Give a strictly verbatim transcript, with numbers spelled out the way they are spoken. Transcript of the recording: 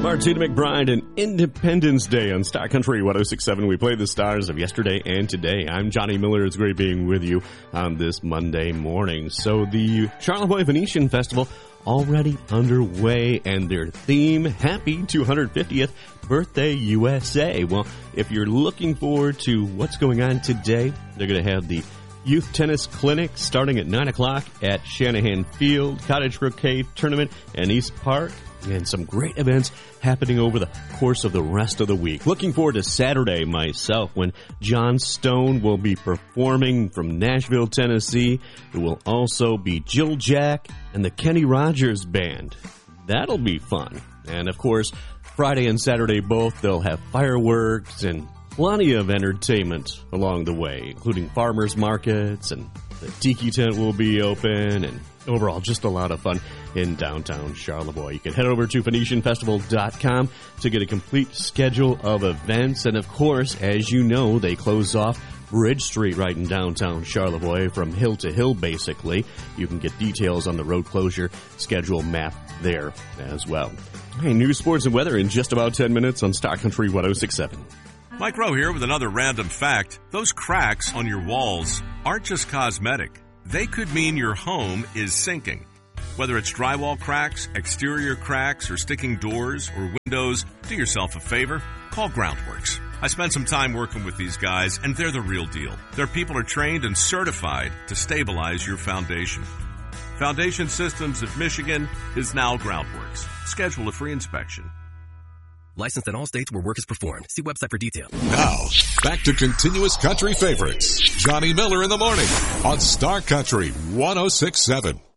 Martina McBride and Independence Day on Star Country one oh six point seven. We play the stars of yesterday and today. I'm Johnny Miller. It's great being with you on this Monday morning. So the Charlevoix Venetian Festival already underway, and their theme, Happy two hundred fiftieth Birthday U S A. Well, if you're looking forward to what's going on today, they're going to have the Youth Tennis Clinic starting at nine o'clock at Shanahan Field, Cottage Croquet Tournament, and East Park, and some great events happening over the course of the rest of the week. Looking forward to Saturday myself when John Stone will be performing from Nashville, Tennessee. There will also be Jill Jack and the Kenny Rogers Band. That'll be fun. And of course, Friday and Saturday both, they'll have fireworks and plenty of entertainment along the way, including farmers markets, and the tiki tent will be open, and overall just a lot of fun in downtown Charlevoix. You can head over to Venetian Festival dot com to get a complete schedule of events. And of course, as you know, they close off Bridge Street right in downtown Charlevoix from hill to hill, basically. You can get details on the road closure schedule map there as well. Hey, news, sports, and weather in just about ten minutes on Star Country one oh six point seven. Mike Rowe here with another random fact. Those cracks on your walls aren't just cosmetic. They could mean your home is sinking. Whether it's drywall cracks, exterior cracks, or sticking doors or windows, do yourself a favor. Call Groundworks. I spent some time working with these guys, and they're the real deal. Their people are trained and certified to stabilize your foundation. Foundation Systems of Michigan is now Groundworks. Schedule a free inspection. Licensed in all states where work is performed. See website for details. Now, back to continuous country favorites. Johnny Miller in the morning on Star Country one oh six point seven.